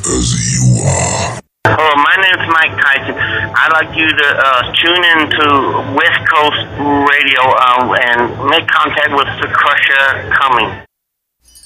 as you are. Hello, my name is Mike Tyson. I'd like you to tune in to West Coast Radio and make contact with the Crusher Cummings.